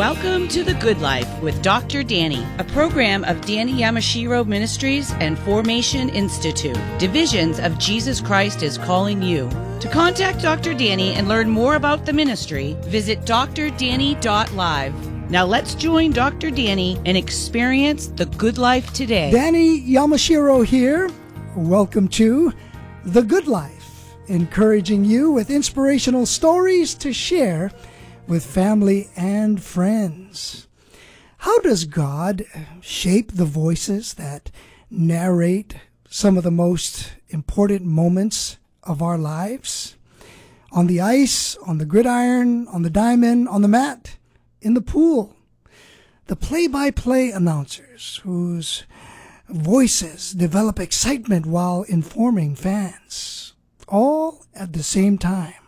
Welcome to The Good Life with Dr. Danny, a program of Danny Yamashiro Ministries and Formation Institute, divisions of Jesus Christ is Calling You. To contact Dr. Danny and learn more about the ministry, visit drdanny.live. Now let's join Dr. Danny and experience the good life today. Danny Yamashiro here. Welcome to The Good Life, encouraging you with inspirational stories to share with family and friends. How does God shape the voices that narrate some of the most important moments of our lives? On the ice, on the gridiron, on the diamond, on the mat, in the pool. The play-by-play announcers whose voices develop excitement while informing fans, all at the same time.